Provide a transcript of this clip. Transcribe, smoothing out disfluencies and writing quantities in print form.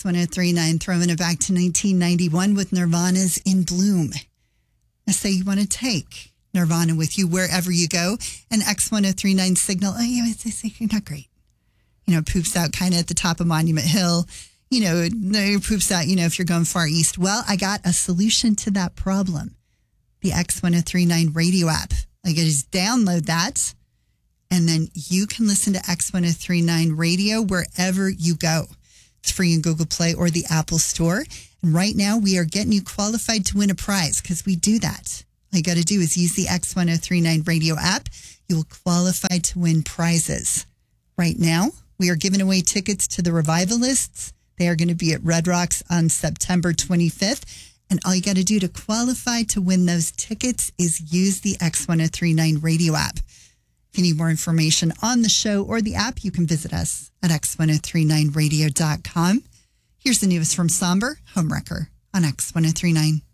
X1039, throwing it back to 1991 with Nirvana's In Bloom. I say you want to take Nirvana with you wherever you go. And X1039 signal, you're not great. Poops out kind of at the top of Monument Hill. It poops out, if you're going far east. Well, I got a solution to that problem. The X1039 radio app. I can just download that, and then you can listen to X1039 radio wherever you go. It's free in Google Play or the Apple Store. And right now, we are getting you qualified to win a prize because we do that. All you got to do is use the X1039 radio app. You will qualify to win prizes. Right now, we are giving away tickets to the Revivalists. They are going to be at Red Rocks on September 25th. And all you got to do to qualify to win those tickets is use the X1039 radio app. If you need more information on the show or the app, you can visit us at x1039radio.com. Here's the newest from Somber, Homewrecker on X1039.